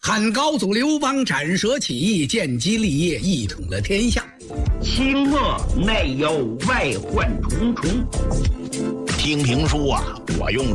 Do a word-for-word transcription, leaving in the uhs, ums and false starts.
汉高祖刘邦斩蛇起义，建基立业，一统了天下。 清末内忧外患重重。 听评书啊，我用